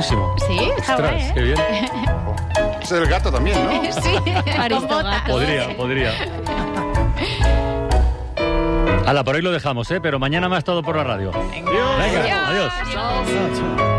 buenísimo. Sí, está Ostras, guay, qué bien. Es el gato también, ¿no? Sí, con botas. Podría. Hala, por hoy lo dejamos, pero mañana más todo por la radio. Venga. Venga, adiós. Adiós.